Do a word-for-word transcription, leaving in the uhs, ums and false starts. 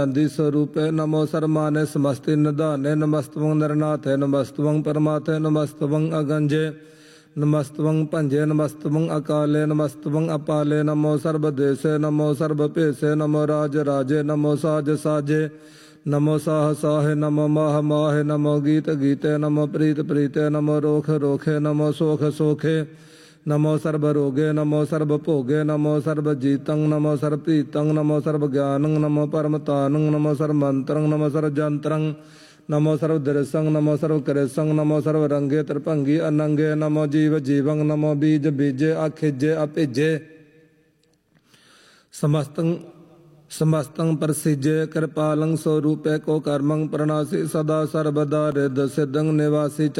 आदि स्वरूपे नमो सर्वमाने समस्ति निधाने नमस्तवं नरनाथे नमस्तवं परमाथे नमस्तवं अगंजे नमस्तवं पंजे नमस्तवं अकाले नमस्तवं अपाले नमो सर्वदेशे नमो सर्वपेशे नमो राज राजे नमो साज साजे नमो साह साहे नमो माह माहे नमो गीत गीते नमो प्रीत प्रीते नमो रोख रोखे नमो सोख सोखे नमो सर्वरोगे नमो सर्वभोगे नमो सर्वजीतं नमो सर्वप्रीतं नमो सर्वज्ञानं नमो परमतानं नमो सर्वमन्त्रं नमो सर्वजंत्रं नमो सर्वदर्शं नमो सर्वकृशं नमो सर्वरंगे त्रिभंगी अनंगे नमो जीव जीवं नमो बीज बीजे अखिजे अपिजे समस्तं समस्तं प्रसिजे कृपालं स्वरूपे को कर्मं प्रणासी सदा सर्वदा रिद सिद्धं निवासी